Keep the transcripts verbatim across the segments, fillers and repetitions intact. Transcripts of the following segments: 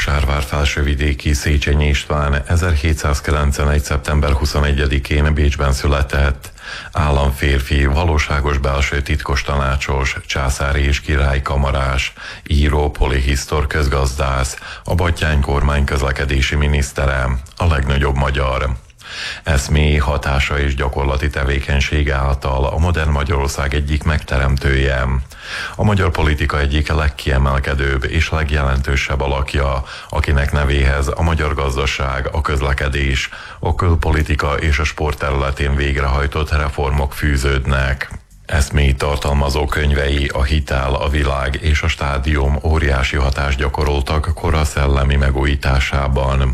Kaposvár felsővidéki Széchenyi István ezerhétszázkilencenegy. szeptember huszonegyedikén Bécsben született. Államférfi, valóságos belső titkos tanácsos, császári és király kamarás, író, polihisztor, közgazdász, a Batthyány kormány közlekedési minisztere, a legnagyobb magyar. Eszméi, hatása és gyakorlati tevékenysége által a modern Magyarország egyik megteremtője. A magyar politika egyik legkiemelkedőbb és legjelentősebb alakja, akinek nevéhez a magyar gazdaság, a közlekedés, a külpolitika és a sport területén végrehajtott reformok fűződnek. Eszméit tartalmazó könyvei a hitel, a világ és a stádium óriási hatást gyakoroltak kora szellemi megújításában.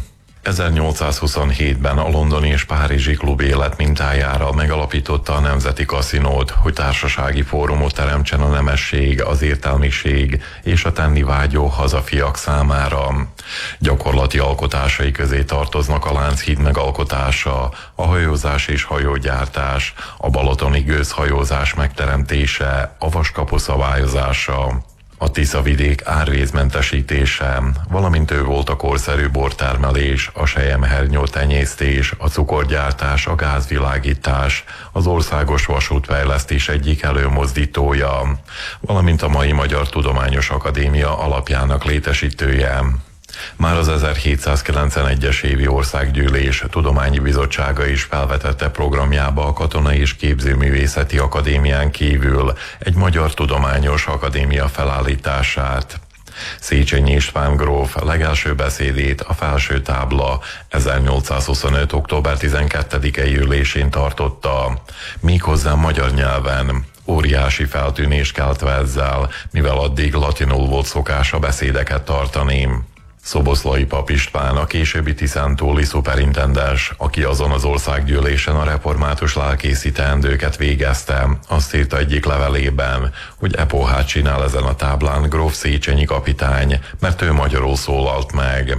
ezernyolcszázhuszonhétben a londoni és párizsi klub élet mintájára megalapította a Nemzeti Kaszinót, hogy társasági fórumot teremtsen a nemesség, az értelmiség és a tenni vágyó hazafiak számára. Gyakorlati alkotásai közé tartoznak a Lánchíd megalkotása, a hajózás és hajógyártás, a balatoni gőzhajózás megteremtése, a vaskapu szabályozása, a Tiszavidék árvízmentesítése, valamint ő volt a korszerű bortermelés, a selyemhernyó tenyésztés, a cukorgyártás, a gázvilágítás, az országos vasútfejlesztés egyik előmozdítója, valamint a mai Magyar Tudományos Akadémia alapjának létesítője. Már az ezerhétszázkilencvenegyes évi országgyűlés tudományi bizottsága is felvetette programjába a Katonai és Képzőművészeti Akadémián kívül egy Magyar Tudományos Akadémia felállítását. Széchenyi István gróf legelső beszédét a felső tábla ezernyolcszázhuszonöt. október tizenkettedikei ülésén tartotta, méghozzá magyar nyelven. Óriási feltűnést keltve ezzel, mivel addig latinul volt szokása beszédeket tartani. Szoboszlai Pap István, a későbbi tiszántúli szuperintendens, aki azon az országgyűlésen a református lelkészi teendőket végezte, azt írta egyik levelében, hogy epohát csinál ezen a táblán gróf Széchenyi kapitány, mert ő magyarul szólalt meg.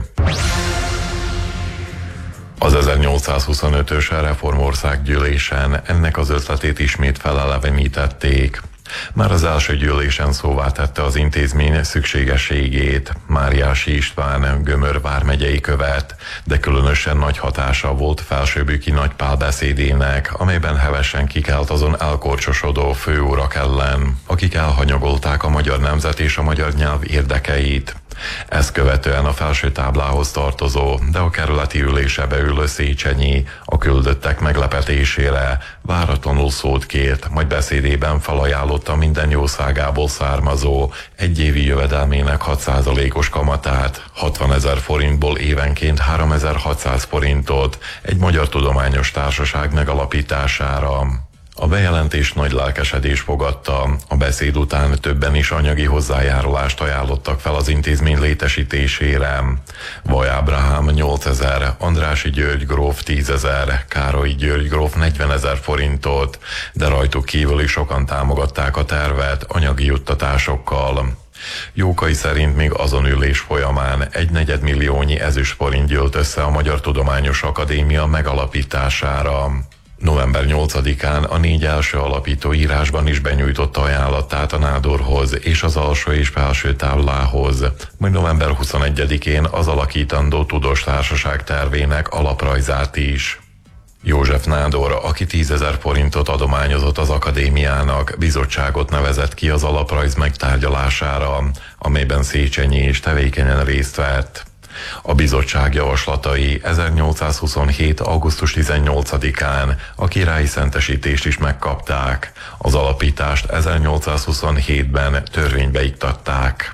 Az ezernyolcszázhuszonötös reformországgyűlésen ennek az ötletét ismét felelevenítették. Már az első gyűlésen szóvá tette az intézmény szükségességét Máriási István Gömör vármegyei követ, de különösen nagy hatása volt Felsőbüki Nagypál beszédének, amelyben hevesen kikelt azon elkorcsosodó főurak ellen, akik elhanyagolták a magyar nemzet és a magyar nyelv érdekeit. Ezt követően a felső táblához tartozó, de a kerületi ülése beülő Széchenyi a küldöttek meglepetésére váratlanul szót kért, majd beszédében felajánlotta minden jószágából származó egyévi jövedelmének hat százalékos kamatát, hatvanezer forintból évenként háromezer-hatszáz forintot egy magyar tudományos társaság megalapítására. A bejelentés nagy lelkesedés fogadta, a beszéd után többen is anyagi hozzájárulást ajánlottak fel az intézmény létesítésére. Vaj Ábrahám nyolcezer, Andrássy György gróf tízezer, Károlyi György gróf negyvenezer forintot, de rajtuk kívül is sokan támogatták a tervet anyagi juttatásokkal. Jókai szerint még azon ülés folyamán egy negyedmilliónyi ezüstforint gyűlt össze a Magyar Tudományos Akadémia megalapítására. november nyolcadikán a négy első alapító írásban is benyújtotta ajánlatát a nádorhoz és az alsó és felső táblához, majd november huszonegyedikén az alakítandó tudós társaság tervének alaprajzát is. József Nádor, aki tízezer forintot adományozott az akadémiának, bizottságot nevezett ki az alaprajz megtárgyalására, amelyben Széchenyi is tevékenyen részt vett. A bizottság javaslatai ezernyolcszázhuszonhét. augusztus tizennyolcadikán a királyi szentesítést is megkapták. Az alapítást ezernyolcszázhuszonhétben törvénybe iktatták.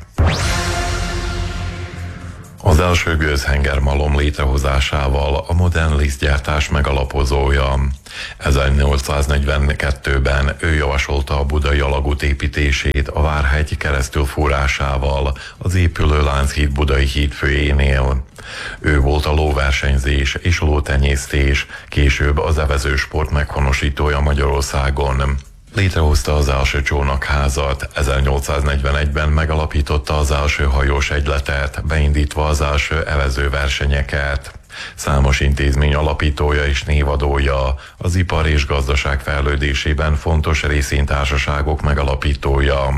Az első gőzhengermalom létrehozásával a modern lisztgyártás megalapozója. ezernyolcszáznegyvenkettőben ő javasolta a budai alagút építését a Várhegy keresztül fúrásával az épülő Lánchíd budai hídfőjénél. Ő volt a lóversenyzés és a lótenyésztés, később az evezősport meghonosítója Magyarországon. Létrehozta az első csónakházat, ezernyolcszáznegyvenegyben megalapította az első hajós egyletet, beindítva az első evezőversenyeket. Számos intézmény alapítója és névadója, az ipar és gazdaság fejlődésében fontos részvénytársaságok megalapítója.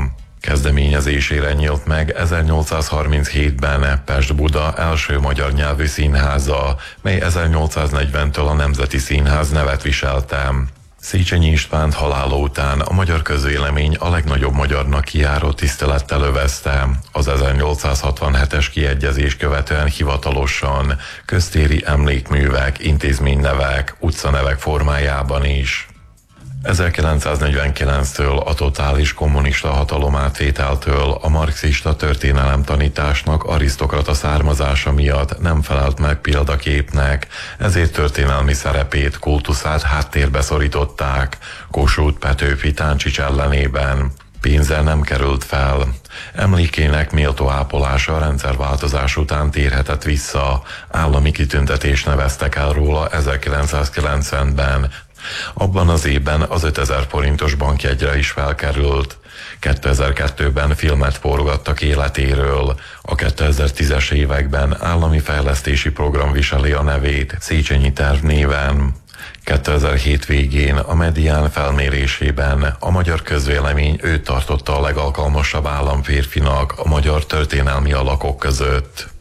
Kezdeményezésére nyílt meg ezernyolcszázharminchétben Pest-Buda első magyar nyelvű színháza, mely ezernyolcszáznegyventől a Nemzeti Színház nevet viselte. Széchenyi Istvánt halála után a magyar közvélemény a legnagyobb magyarnak kijáró tisztelettel övezte. Az ezernyolcszázhatvanhetes kiegyezés követően hivatalosan köztéri emlékművek, intézménynevek, utcanevek formájában is. ezerkilencszáznegyvenkilenctől a totális kommunista hatalomátvételtől a marxista történelemtanításnak arisztokrata származása miatt nem felelt meg példaképnek, ezért történelmi szerepét, kultuszát háttérbe szorították Kossuth, Petőfi, Táncsics ellenében. Pénzzel nem került fel. Emlékének méltó ápolása a rendszerváltozás után térhetett vissza. Állami kitüntetést neveztek el róla ezerkilencszázkilencvenben. Abban az évben az ötezer forintos bankjegyre is felkerült. kétezer-kettőben filmet forgattak életéről. A kétezer-tízes években állami fejlesztési program viseli a nevét Széchenyi terv néven. kétezer-hét végén a Medián felmérésében a magyar közvélemény őt tartotta a legalkalmasabb államférfinak a magyar történelmi alakok között.